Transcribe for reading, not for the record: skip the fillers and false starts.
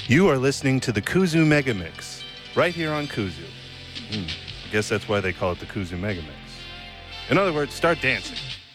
You are listening to the Kuzu Mega Mix, right here on Kuzu. I guess that's why they call it the Kuzu Mega Mix. In other words, start dancing.